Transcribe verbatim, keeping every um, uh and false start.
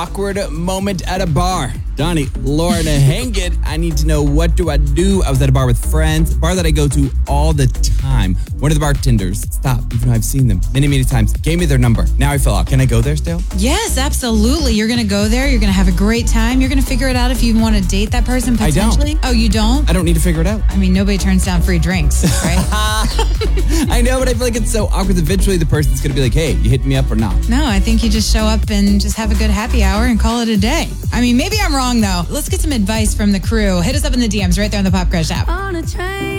awkward moment at a bar. Donnie, Lauren, hang it. I need to know, what do I do? I was at a bar with friends, a bar that I go to all the time. One of the bartenders, stop, even though I've seen them many, many times, gave me their number. Now I fill out. Can I go there still? Yes, absolutely. You're going to go there. You're going to have a great time. You're going to figure it out if you want to date that person potentially. I don't. Oh, you don't? I don't need to figure it out. I mean, nobody turns down free drinks, right? I know, but I feel like it's so awkward. Eventually, the person's going to be like, hey, you hitting me up or not? No, I think you just show up and just have a good happy hour and call it a day. I mean, maybe I'm wrong, though. Let's get some advice from the crew. Hit us up in the D Ms right there on the Pop Crush app. On a train.